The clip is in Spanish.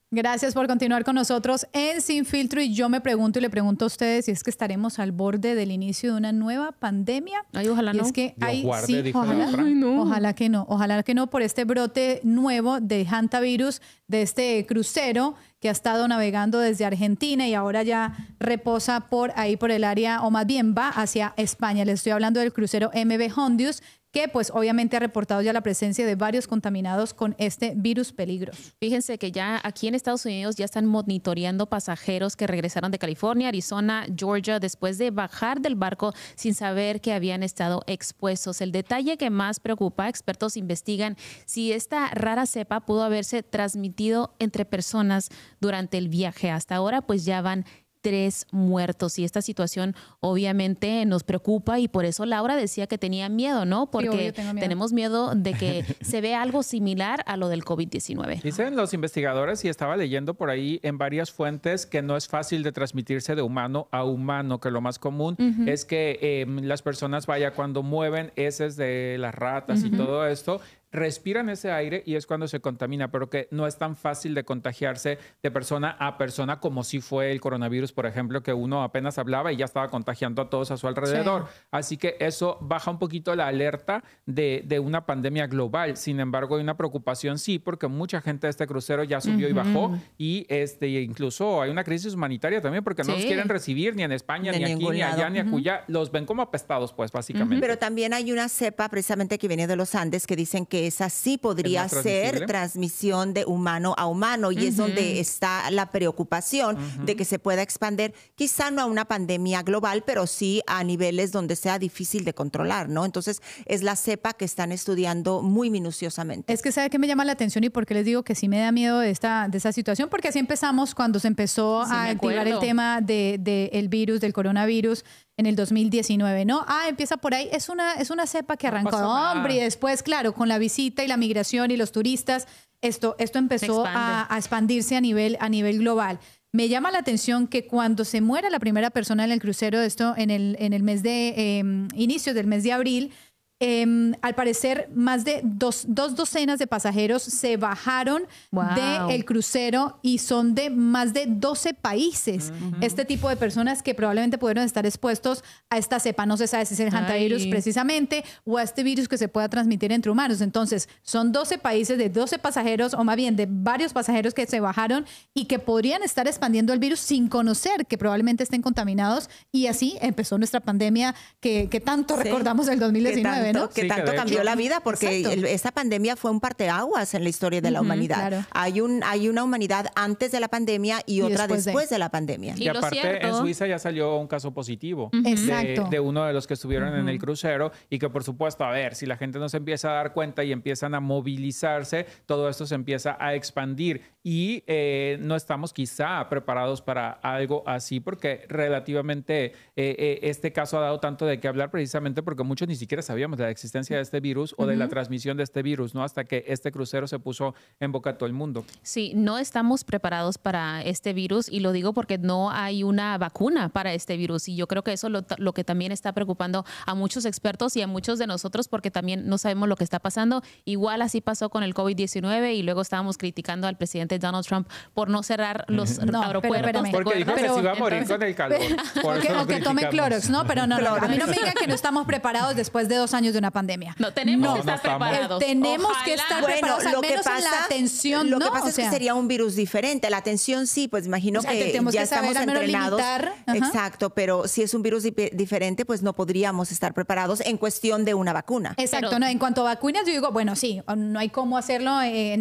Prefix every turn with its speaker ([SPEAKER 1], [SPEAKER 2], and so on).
[SPEAKER 1] Gracias por continuar con nosotros en Sin Filtro. Y yo me pregunto y le pregunto a ustedes si es que estaremos al borde del inicio de una nueva pandemia.
[SPEAKER 2] Ay, ojalá no.
[SPEAKER 1] Es que
[SPEAKER 2] Dios
[SPEAKER 1] guarde, sí, ojalá,
[SPEAKER 2] no.
[SPEAKER 1] Ojalá que no por este brote nuevo de hantavirus de este crucero que ha estado navegando desde Argentina y ahora ya reposa por ahí por el área, o más bien va hacia España. Les estoy hablando del crucero MV Hondius, que pues obviamente ha reportado ya la presencia de varios contaminados con este virus peligroso.
[SPEAKER 2] Fíjense que ya aquí en Estados Unidos ya están monitoreando pasajeros que regresaron de California, Arizona, Georgia, después de bajar del barco sin saber que habían estado expuestos. El detalle que más preocupa, expertos investigan si esta rara cepa pudo haberse transmitido entre personas durante el viaje. Hasta ahora pues ya van 3 muertos y esta situación obviamente nos preocupa y por eso Laura decía que tenía miedo, ¿no? Porque sí, tenemos miedo de que se vea algo similar a lo del COVID-19.
[SPEAKER 3] Dicen los investigadores, y estaba leyendo por ahí en varias fuentes, que no es fácil de transmitirse de humano a humano, que lo más común es que las personas, cuando mueven heces de las ratas y todo esto, respiran ese aire y es cuando se contamina, pero que no es tan fácil de contagiarse de persona a persona como si fue el coronavirus, por ejemplo, que uno apenas hablaba y ya estaba contagiando a todos a su alrededor. Sí. Así que eso baja un poquito la alerta de una pandemia global. Sin embargo, hay una preocupación, sí, porque mucha gente de este crucero ya subió y bajó y incluso hay una crisis humanitaria también porque no los quieren recibir ni en España, ni aquí, ni allá, ni acullá. Los ven como apestados, pues, básicamente.
[SPEAKER 4] Pero también hay una cepa precisamente que viene de los Andes que dicen que esa sí podría ser transmisión de humano a humano y es donde está la preocupación de que se pueda expandir, quizá no a una pandemia global, pero sí a niveles donde sea difícil de controlar, ¿no? Entonces es la cepa que están estudiando muy minuciosamente.
[SPEAKER 1] Es que ¿sabe qué me llama la atención y por qué les digo que sí me da miedo de esta situación? Porque así empezamos cuando se empezó a activar el tema del virus, del coronavirus en el 2019, ¿no? Empieza por ahí, es una cepa que arrancó, hombre, y después, claro, con la visita y la migración y los turistas, esto empezó a expandirse a nivel global. Me llama la atención que cuando se muera la primera persona en el crucero, esto en el mes de inicios del mes de abril, al parecer más de dos docenas de pasajeros se bajaron del crucero y son de más de 12 países. Este tipo de personas que probablemente pudieron estar expuestos a esta cepa. No se sabe si es el hantavirus precisamente o a este virus que se pueda transmitir entre humanos. Entonces, son 12 países de 12 pasajeros, o más bien de varios pasajeros que se bajaron y que podrían estar expandiendo el virus sin conocer que probablemente estén contaminados. Y así empezó nuestra pandemia que tanto recordamos del 2019. ¿no?
[SPEAKER 4] Que tanto cambió la vida, porque esta pandemia fue un parteaguas en la historia de la humanidad. Claro. Hay una humanidad antes de la pandemia y otra después de la pandemia.
[SPEAKER 3] Y aparte, en Suiza ya salió un caso positivo de uno de los que estuvieron en el crucero y que, por supuesto, a ver, si la gente no se empieza a dar cuenta y empiezan a movilizarse, todo esto se empieza a expandir y no estamos quizá preparados para algo así porque relativamente este caso ha dado tanto de qué hablar precisamente porque muchos ni siquiera sabíamos de la existencia de este virus o de la transmisión de este virus, ¿no? Hasta que este crucero se puso en boca de todo el mundo.
[SPEAKER 2] Sí, no estamos preparados para este virus y lo digo porque no hay una vacuna para este virus y yo creo que eso lo que también está preocupando a muchos expertos y a muchos de nosotros porque también no sabemos lo que está pasando. Igual así pasó con el COVID-19 y luego estábamos criticando al presidente Donald Trump por no cerrar los aeropuertos.
[SPEAKER 3] Porque dijo que se iba a morir con el calor.
[SPEAKER 1] O que tome Clorox, ¿no? Pero no, a mí no me digan que no estamos preparados después de 2 años de una pandemia.
[SPEAKER 2] No, tenemos que estar preparados.
[SPEAKER 1] Tenemos que estar preparados, al menos en la atención.
[SPEAKER 4] Lo que pasa es que sería un virus diferente. La atención sí, pues imagino que ya estamos entrenados. Exacto, pero si es un virus diferente, pues no podríamos estar preparados en cuestión de una vacuna.
[SPEAKER 1] Exacto, no, en cuanto a vacunas, yo digo, bueno, sí, no hay cómo hacerlo